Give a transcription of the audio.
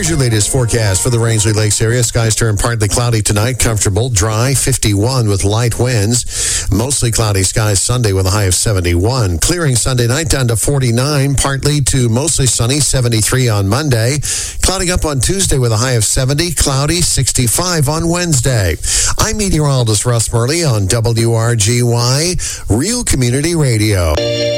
Here's your latest forecast for the Rangeley Lakes area. Skies turn partly cloudy tonight, comfortable, dry, 51 with light winds. Mostly cloudy skies Sunday with a high of 71. Clearing Sunday night down to 49, partly to mostly sunny, 73 on Monday. Clouding up on Tuesday with a high of 70, cloudy, 65 on Wednesday. I'm meteorologist Russ Murley on WRGY, Real Community Radio.